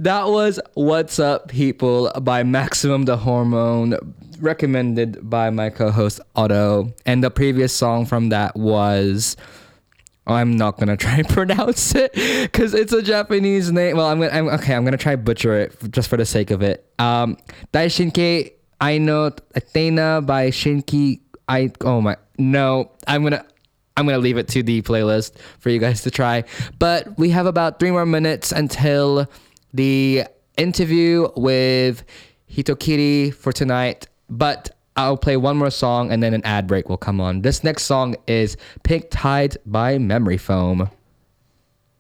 That was What's Up People by Maximum the Hormone, recommended by my co-host Otto. And the previous song from that was, I'm not gonna try and pronounce it because it's a Japanese name. Well, I'm gonna try butcher it just for the sake of it. Daishinki Aino Athena by Shinki. I'm gonna leave it to the playlist for you guys to try. But we have about 3 more minutes until the interview with Hitokiri for tonight. But I'll play one more song and then an ad break will come on. This next song is Pink Tide by Memory Foam.